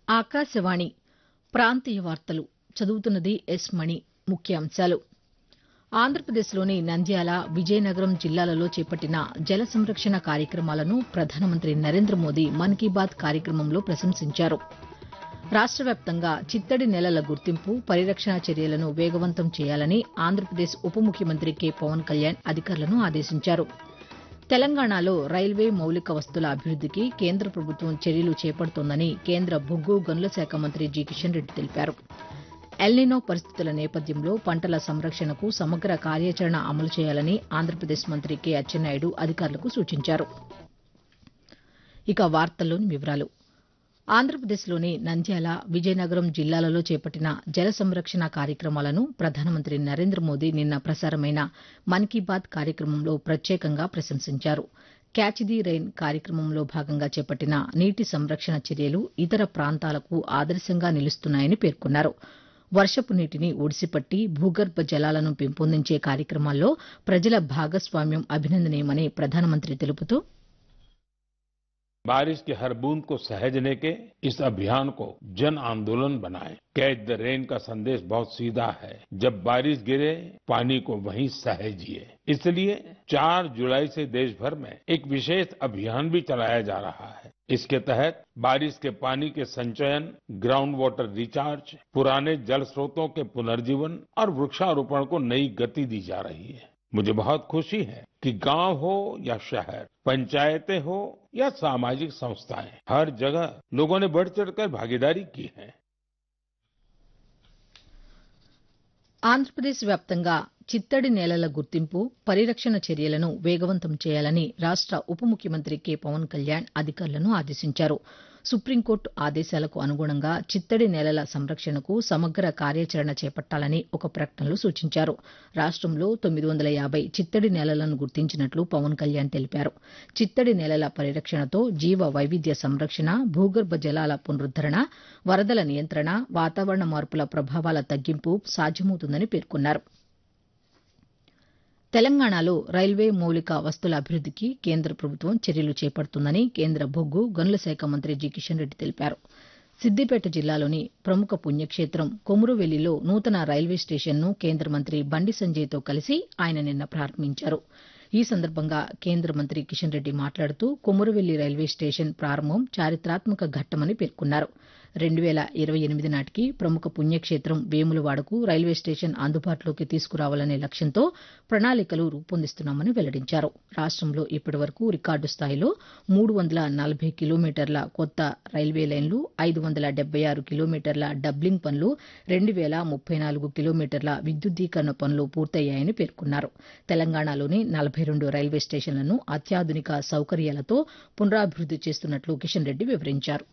ఆకాశవాణి ప్రాంతీయ వార్తలు చదువుతున్నది ఎస్ మణి. ముఖ్యాంశాలు. ఆంధ్రప్రదేశ్లోని నంద్యాల, విజయనగరం జిల్లాలలో చేపట్టిన జల సంరక్షణ కార్యక్రమాలను ప్రధానమంత్రి నరేంద్ర మోదీ మన్ కీ బాత్ కార్యక్రమంలో ప్రశంసించారు. రాష్ట వ్యాప్తంగా చిత్తడి నేలల గుర్తింపు, పరిరక్షణ చర్యలను వేగవంతం చేయాలని ఆంధ్రప్రదేశ్ ఉప ముఖ్యమంత్రి కె పవన్ కళ్యాణ్ అధికారులను ఆదేశించారు. తెలంగాణలో రైల్వే మౌలిక వసతుల అభివృద్దికి కేంద్ర ప్రభుత్వం చర్యలు చేపడుతోందని కేంద్ర బొగ్గు గనుల శాఖ మంత్రి జి కిషన్ రెడ్డి తెలిపారు. ఎల్నినో పరిస్థితుల నేపథ్యంలో పంటల సంరక్షణకు సమగ్ర కార్యాచరణ అమలు చేయాలని ఆంధ్రప్రదేశ్ మంత్రి కె అచ్చెన్నాయుడు అధికారులకు సూచించారు. ఆంధ్రప్రదేశ్లోని నంద్యాల, విజయనగరం జిల్లాలలో చేపట్టిన జల సంరక్షణ కార్యక్రమాలను ప్రధానమంత్రి నరేంద్ర మోదీ నిన్న ప్రసారమైన మన్ కీ బాత్ కార్యక్రమంలో ప్రత్యేకంగా ప్రశంసించారు. క్యాచ్ ది రెయిన్ కార్యక్రమంలో భాగంగా చేపట్టిన నీటి సంరక్షణ చర్యలు ఇతర ప్రాంతాలకు ఆదర్శంగా నిలుస్తున్నాయని పేర్కొన్నారు. వర్షపు నీటిని ఒడిసిపట్టి భూగర్భ జలాలను పెంపొందించే కార్యక్రమాల్లో ప్రజల భాగస్వామ్యం అభినందనీయమని ప్రధానమంత్రి తెలుపుతూ बारिश की हर बूंद को सहेजने के इस अभियान को जन आंदोलन बनाएं। कैच द रेन का संदेश बहुत सीधा है। जब बारिश गिरे, पानी को वहीं सहेजिए। इसलिए 4 जुलाई से देश भर में एक विशेष अभियान भी चलाया जा रहा है। इसके तहत बारिश के पानी के संचयन, ग्राउंड वाटर रिचार्ज, पुराने जल स्रोतों के पुनर्जीवन और वृक्षारोपण को नई गति दी जा रही है। मुझे बहुत खुशी है कि गांव हो या शहर, पंचायतें हो या सामाजिक संस्थाएं, हर जगह लोगों ने बढ़ चढ़कर भागीदारी की है. ఆంధ్రప్రదేశ్ వ్యాప్తంగా చిత్తడి నేలల గుర్తింపు, పరిరక్షణ చర్యలను వేగవంతం చేయాలని రాష్ట ఉప ముఖ్యమంత్రి కె పవన్ కళ్యాణ్ అధికారులను ఆదేశించారు. సుప్రీంకోర్టు ఆదేశాలకు అనుగుణంగా చిత్తడి నేలల సంరక్షణకు సమగ్ర కార్యాచరణ చేపట్టాలని ఒక ప్రకటనలో సూచించారు. రాష్టంలో 950 చిత్తడి నేలలను గుర్తించినట్లు పవన్ కళ్యాణ్ తెలిపారు. చిత్తడి నేలల పరిరక్షణతో జీవ వైవిధ్య సంరక్షణ, భూగర్భ జలాల పునరుద్దరణ, వరదల నియంత్రణ, వాతావరణ మార్పుల ప్రభావాల తగ్గింపు సాధ్యమవుతుందని పేర్కొన్నారు. తెలంగాణలో రైల్వే మౌలిక వసతుల అభివృద్దికి కేంద్ర ప్రభుత్వం చర్యలు చేపడుతుందని కేంద్ర బొగ్గు గనుల శాఖ మంత్రి జి కిషన్ రెడ్డి తెలిపారు. సిద్దిపేట జిల్లాలోని ప్రముఖ పుణ్యక్షేత్రం కొమురువెల్లిలో నూతన రైల్వే స్టేషన్ను కేంద్ర మంత్రి బండి సంజయ్తో కలిసి ఆయన నిన్న ప్రారంభించారు. ఈ సందర్భంగా కేంద్ర మంత్రి కిషన్ రెడ్డి మాట్లాడుతూ కొమురువెల్లి రైల్వే స్టేషన్ ప్రారంభం చారిత్రాత్మక ఘట్టమని పేర్కొన్నారు. 2028 నాటికి ప్రముఖ పుణ్యక్షేత్రం వేములవాడకు రైల్వే స్టేషన్ అందుబాటులోకి తీసుకురావాలనే లక్ష్యంతో ప్రణాళికలు రూపొందిస్తున్నామని వెల్లడించారు. రాష్టంలో ఇప్పటివరకు రికార్డు స్థాయిలో 340 కిలోమీటర్ల కొత్త రైల్వే లైన్లు, 576 కిలోమీటర్ల డబ్లింగ్ పనులు, 2034 కిలోమీటర్ల విద్యుద్దీకరణ పనులు పూర్తయ్యాయని పేర్కొన్నారు. తెలంగాణలోని 42 రైల్వే స్టేషన్లను అత్యాధునిక సౌకర్యాలతో పునరాభివృద్ది చేస్తున్నట్లు కిషన్ రెడ్డి వివరించారు.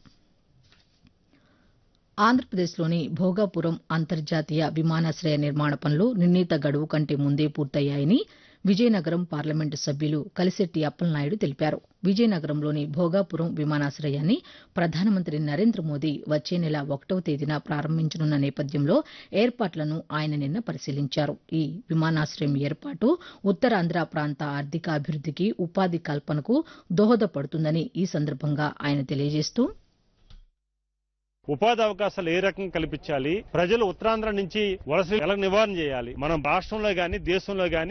ఆంధ్రప్రదేశ్లోని భోగాపురం అంతర్జాతీయ విమానాశయ నిర్మాణ పనులు నిర్ణీత గడువు కంటే ముందే పూర్తయ్యాయని విజయనగరం పార్లమెంటు సభ్యులు కలిశెట్టి అప్పలనాయుడు తెలిపారు. విజయనగరంలోని భోగాపురం విమానాశయాన్ని ప్రధానమంత్రి నరేంద్ర మోదీ వచ్చే నెల 1వ తేదీన ప్రారంభించనున్న నేపథ్యంలో ఏర్పాట్లను ఆయన నిన్న పరిశీలించారు. ఈ విమానాశయం ఏర్పాటు ఉత్తరాంధ్ర ప్రాంత ఆర్థికాభివృద్దికి, ఉపాధి కల్పనకు దోహదపడుతుందని ఈ సందర్భంగా ఆయన తెలియజేస్తూ ఉపాధి అవకాశాలు ఏ రకంగా కల్పించాలి, ప్రజలు ఉత్తరాంధ్ర నుంచి వలస ఎలా నివారణ చేయాలి, మనం రాష్ట్రంలో గాని దేశంలో గాని